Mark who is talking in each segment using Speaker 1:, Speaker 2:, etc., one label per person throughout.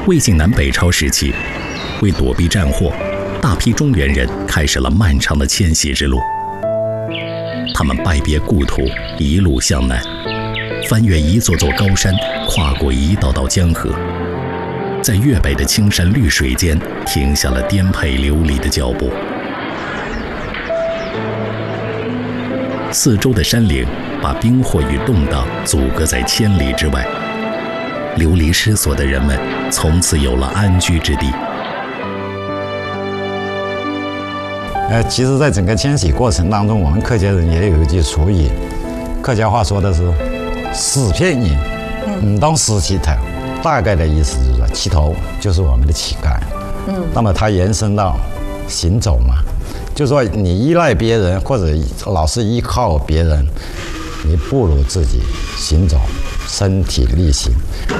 Speaker 1: 魏晋南北朝时期，为躲避战祸，大批中原人开始了漫长的迁徙之路。他们拜别故土，一路向南，翻越一座座高山，跨过一道道江河，在粤北的青山绿水间停下了颠沛流离的脚步。四周的山岭把兵祸与动荡阻隔在千里之外，流离失所的人们从此有了安居之地。
Speaker 2: 其实在整个迁徙过程当中，我们客家人也有一句俗语，客家话说的是死骗人，当死乞头，大概的意思就是说乞头就是我们的乞丐。那么它延伸到行走嘛，就是说你依赖别人或者老是依靠别人，你不如自己行走，身体力行。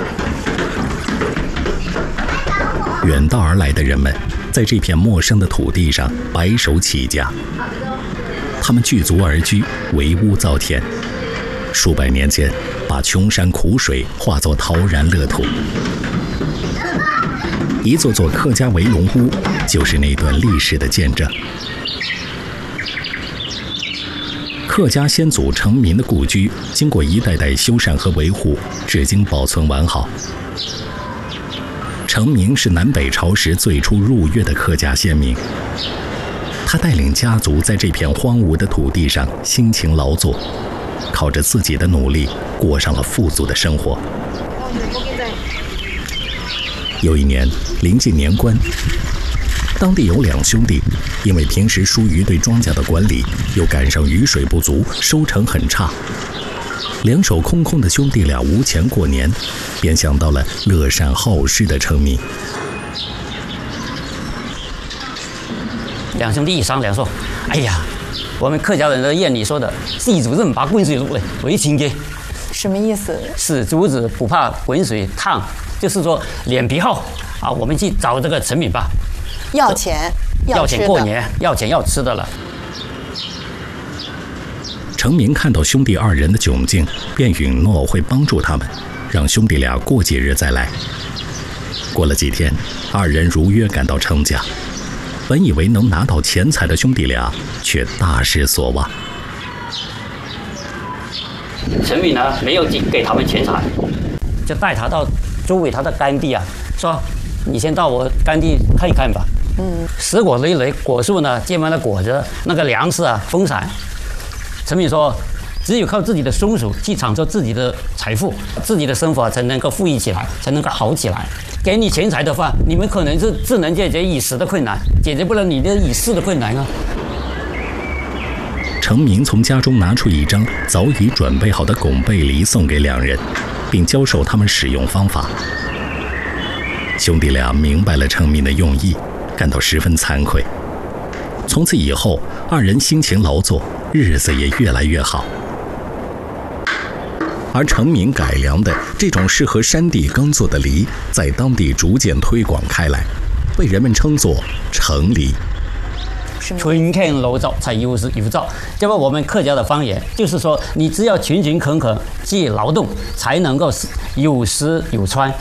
Speaker 1: 远道而来的人们在这片陌生的土地上白手起家，他们聚族而居，围屋造田，数百年间把穷山苦水化作陶然乐土。一座座客家围龙屋就是那段历史的见证。客家先祖成民的故居，经过一代代修缮和维护，至今保存完好。成民是南北朝时最初入粤的客家先民，他带领家族在这片荒芜的土地上辛勤劳作，靠着自己的努力过上了富足的生活。有一年临近年关，当地有2兄弟，因为平时疏于对庄稼的管理，又赶上雨水不足，收成很差。两手空空的兄弟俩无钱过年，便想到了乐善好施的成民。
Speaker 3: 2兄弟一商量说：“哎呀，我们客家人的谚语说的‘地主任把滚水浒’为情节，
Speaker 4: 什么意思？
Speaker 3: 是竹子不怕滚水烫，就是说脸皮厚啊。我们去找这个成民吧，
Speaker 4: 要钱，
Speaker 3: 要钱过年，要钱要吃的了。”
Speaker 1: 成民看到兄弟2人的窘境，便允诺会帮助他们，让兄弟俩过几日再来。过了几天，2人如约赶到成家。本以为能拿到钱财的兄弟俩，却大失所望。
Speaker 3: 成民呢，没有给他们钱财，就带他到周围他的干地啊，说：“你先到我干地看一看吧。”石果累累，果树呢结满了果子，那个粮食啊丰产。成民说：“只有靠自己的双手去创造自己的财富，自己的生活才能够富裕起来，才能够好起来。给你钱财的话，你们可能是只能解决一时的困难，解决不了你的一世的困难啊。”
Speaker 1: 成民从家中拿出一张早已准备好的拱背梨送给2人，并教授他们使用方法。兄弟俩明白了成民的用意，感到十分惭愧。从此以后，2人辛勤劳作，日子也越来越好。而成民改良的这种适合山地耕作的梨，在当地逐渐推广开来，被人们称作成梨。
Speaker 3: 春天劳作才有时有兆，这么我们客家的方言就是说，你只要勤勤恳恳去劳动，才能够有食有穿。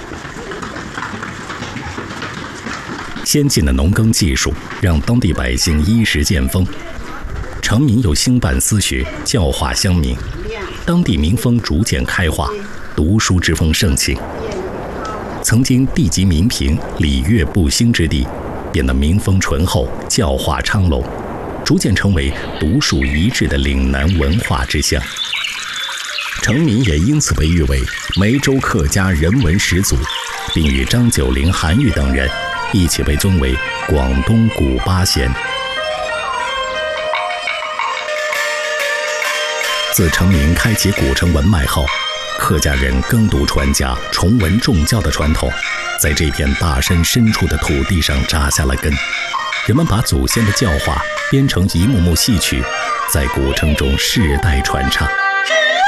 Speaker 1: 先进的农耕技术让当地百姓衣食渐丰，成民又兴办私学，教化乡民，当地民风逐渐开化，读书之风盛行。曾经地级民贫、礼乐不兴之地，变得民风淳厚，教化昌隆，逐渐成为独树一帜的岭南文化之乡。成民也因此被誉为梅州客家人文始祖，并与张九龄、韩愈等人一起被尊为广东古八贤。自成民开启古城文脉后，客家人耕读传家、崇文重教的传统，在这片大山深处的土地上扎下了根。人们把祖先的教化编成一幕幕戏曲，在古城中世代传唱。